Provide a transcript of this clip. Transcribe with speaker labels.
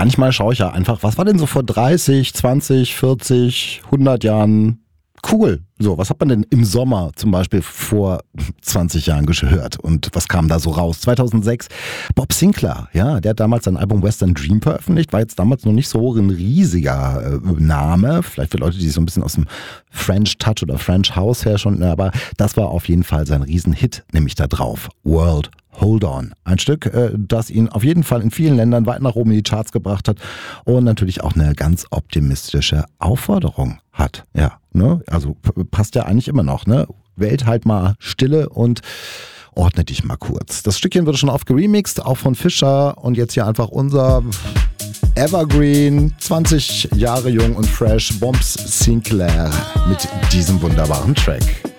Speaker 1: manchmal schaue ich ja einfach, was war denn so vor 30, 20, 40, 100 Jahren cool? So, was hat man denn im Sommer zum Beispiel vor 20 Jahren gehört und was kam da so raus? 2006, Bob Sinclair, ja, der hat damals sein Album Western Dream veröffentlicht, war jetzt damals noch nicht so ein riesiger Name, vielleicht für Leute, die so ein bisschen aus dem French Touch oder French House her schon, aber das war auf jeden Fall sein Riesenhit, nämlich da drauf, World Hold On. Ein Stück, das ihn auf jeden Fall in vielen Ländern weit nach oben in die Charts gebracht hat und natürlich auch eine ganz optimistische Aufforderung hat. Ja, ne? Also passt ja eigentlich immer noch, ne? Wählt halt mal Stille und ordne dich mal kurz. Das Stückchen wurde schon oft geremixed, auch von Fischer und jetzt hier einfach unser Evergreen, 20 Jahre jung und fresh, Bob Sinclair mit diesem wunderbaren Track.